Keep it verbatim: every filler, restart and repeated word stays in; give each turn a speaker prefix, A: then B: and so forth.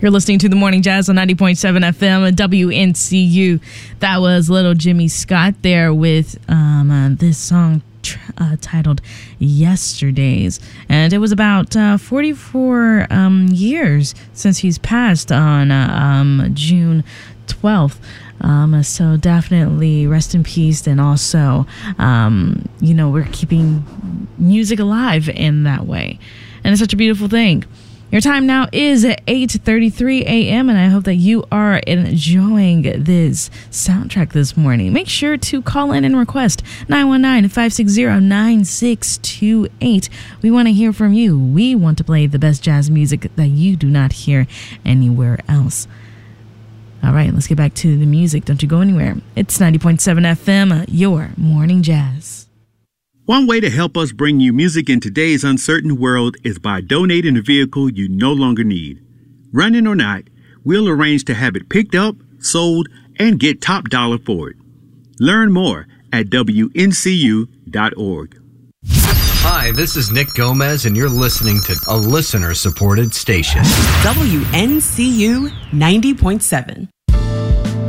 A: You're listening to the Morning Jazz on ninety point seven F M W N C U. That was little Jimmy Scott there with um, uh, this song tr- uh, titled Yesterdays. And it was about uh, forty-four um, years since he's passed on uh, um, June twelfth. Um, so definitely rest in peace. And also, um, you know, we're keeping music alive in that way. And it's such a beautiful thing. Your time now is at eight thirty-three a.m. and I hope that you are enjoying this soundtrack this morning. Make sure to call in and request nine one nine, five six zero, nine six two eight. We want to hear from you. We want to play the best jazz music that you do not hear anywhere else. All right, let's get back to the music. Don't you go anywhere. It's ninety point seven F M, your Morning Jazz.
B: One way to help us bring you music in today's uncertain world is by donating a vehicle you no longer need. Running or not, we'll arrange to have it picked up, sold, and get top dollar for it. Learn more at W N C U dot org.
C: Hi, this is Nick Gomez, and you're listening to a listener-supported station.
D: W N C U ninety point seven.